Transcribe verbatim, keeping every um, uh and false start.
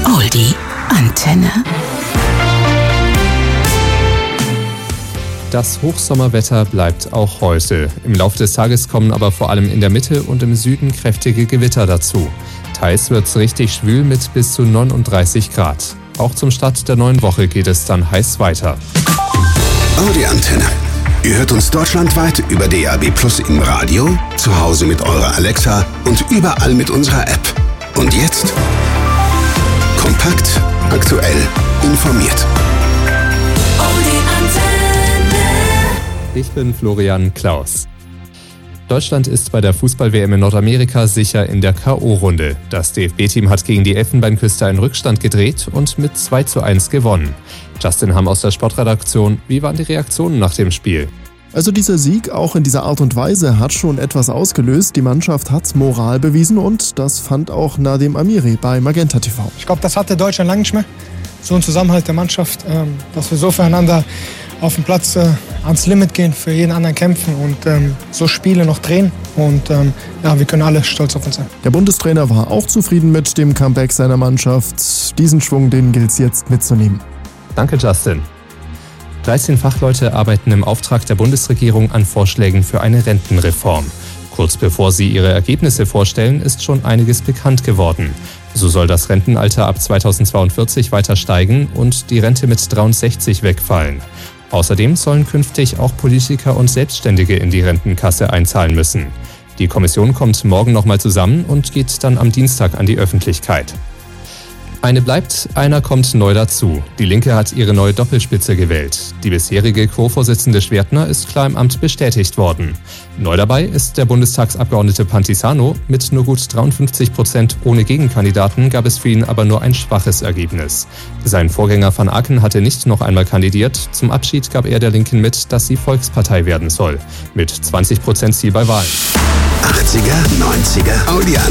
Oldie Antenne. Das Hochsommerwetter bleibt auch heute. Im Laufe des Tages kommen aber vor allem in der Mitte und im Süden kräftige Gewitter dazu. Teils wird's richtig schwül mit bis zu neununddreißig Grad. Auch zum Start der neuen Woche geht es dann heiß weiter. Oldie Antenne. Ihr hört uns deutschlandweit über D A B Plus im Radio, zu Hause mit eurer Alexa und überall mit unserer App. Und jetzt kompakt, aktuell, informiert. Ich bin Florian Klaus. Deutschland ist bei der Fußball-W M in Nordamerika sicher in der K O-Runde. Das D F B-Team hat gegen die Elfenbeinküste einen Rückstand gedreht und mit zwei zu eins gewonnen. Justin Hamm aus der Sportredaktion, wie waren die Reaktionen nach dem Spiel? Also dieser Sieg, auch in dieser Art und Weise, hat schon etwas ausgelöst. Die Mannschaft hat Moral bewiesen und das fand auch Nadim Amiri bei Magenta T V. Ich glaube, das hatte Deutschland lange nicht mehr. So ein Zusammenhalt der Mannschaft, ähm, dass wir so füreinander auf dem Platz äh, ans Limit gehen, für jeden anderen kämpfen und ähm, so Spiele noch drehen. Und ähm, ja, wir können alle stolz auf uns sein. Der Bundestrainer war auch zufrieden mit dem Comeback seiner Mannschaft. Diesen Schwung, den gilt es jetzt mitzunehmen. Danke, Justin. dreizehn Fachleute arbeiten im Auftrag der Bundesregierung an Vorschlägen für eine Rentenreform. Kurz bevor sie ihre Ergebnisse vorstellen, ist schon einiges bekannt geworden. So soll das Rentenalter ab zweitausendzweiundvierzig weiter steigen und die Rente mit dreiundsechzig wegfallen. Außerdem sollen künftig auch Politiker und Selbstständige in die Rentenkasse einzahlen müssen. Die Kommission kommt morgen nochmal zusammen und geht dann am Dienstag an die Öffentlichkeit. Eine bleibt, einer kommt neu dazu. Die Linke hat ihre neue Doppelspitze gewählt. Die bisherige Co-Vorsitzende Schwertner ist klar im Amt bestätigt worden. Neu dabei ist der Bundestagsabgeordnete Pantisano. Mit nur gut dreiundfünfzig Prozent ohne Gegenkandidaten gab es für ihn aber nur ein schwaches Ergebnis. Sein Vorgänger Van Aken hatte nicht noch einmal kandidiert. Zum Abschied gab er der Linken mit, dass sie Volkspartei werden soll. Mit zwanzig Prozent Ziel bei Wahlen. achtziger, neunziger, Oldie